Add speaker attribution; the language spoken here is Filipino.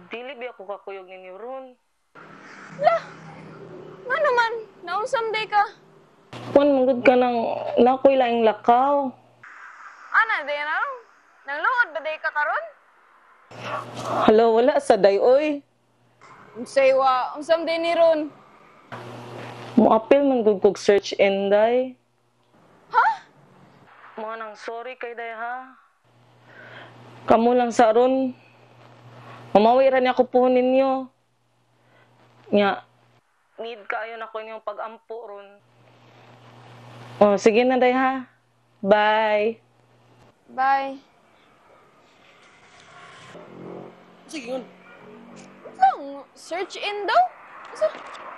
Speaker 1: Dili ba ako kakuyog ninyo ron?
Speaker 2: Nga naman, naunsam day ka.
Speaker 1: Kung manggod ka ng nakoy laing lakaw.
Speaker 2: Ana, day na lang. Nangluod ba day ka karon?
Speaker 1: Hala, wala sa dayoy.
Speaker 2: Unsay wa, unsam day ni ron.
Speaker 1: Muapil manggod kog search enday.
Speaker 2: Ha?
Speaker 1: Mga nang sorry kay day ha. Kamu lang sa ron. Mamawiran niya ko po ninyo. Nga, need kayo na ko inyong pag-ampo ron. Oh, sige na day ha. Bye.
Speaker 2: Bye.
Speaker 3: Sige yun.
Speaker 2: Lang, search in daw? Asa?